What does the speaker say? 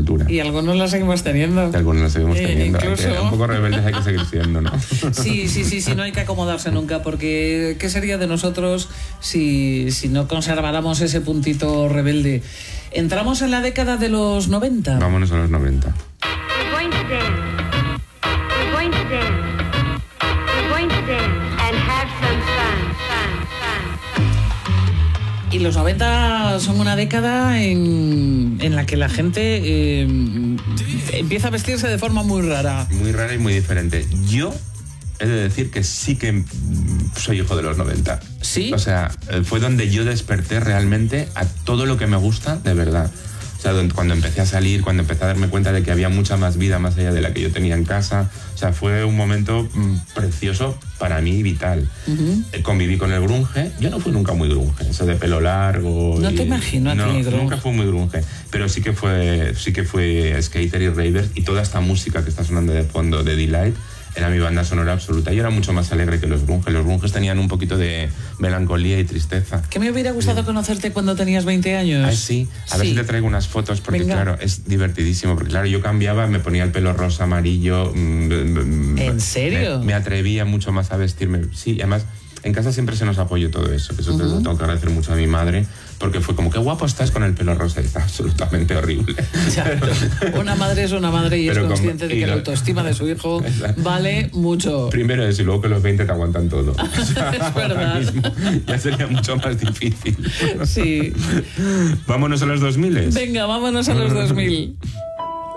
cultura. Y algunos la seguimos teniendo. Y algunos la seguimos teniendo. Incluso... Un poco rebeldes hay que seguir siendo, ¿no? Sí, no hay que acomodarse nunca, porque ¿qué sería de nosotros si no conserváramos ese puntito rebelde? Entramos en la década de los 90. Vámonos a los 90. Y los 90 son una década en la que la gente empieza a vestirse de forma muy rara. Muy rara y muy diferente. Yo he de decir que sí que soy hijo de los 90. ¿Sí? O sea, fue donde yo desperté realmente a todo lo que me gusta de verdad. O sea, cuando empecé a salir, cuando empecé a darme cuenta de que había mucha más vida más allá de la que yo tenía en casa. O sea, fue un momento precioso para mí, vital. Conviví con el grunge. Yo no fui nunca muy grunge, eso de pelo largo. No te imagino a ti, grunge. Nunca fui muy grunge, pero sí que fue skater y raver, y toda esta música que está sonando de fondo de Delight era mi banda sonora absoluta. Yo era mucho más alegre que los grunges. Los grunges tenían un poquito de melancolía y tristeza. Que me hubiera gustado conocerte cuando tenías 20 años. Ah, sí. A ver si te traigo unas fotos, porque venga, claro, es divertidísimo. Porque claro, yo cambiaba, me ponía el pelo rosa, amarillo. ¿En serio? Me atrevía mucho más a vestirme. Sí, además, en casa siempre se nos apoyó todo eso. Que eso te lo tengo que agradecer mucho a mi madre, porque fue como, qué guapo estás con el pelo rosa, y está absolutamente horrible. Ya, una madre es una madre y es consciente de que la autoestima de su hijo vale mucho. Primero eso, y luego que los 20 te aguantan todo. O sea, es verdad. Ahora mismo ya sería mucho más difícil. Sí. Vámonos a los 2000. Venga, vámonos a los 2000.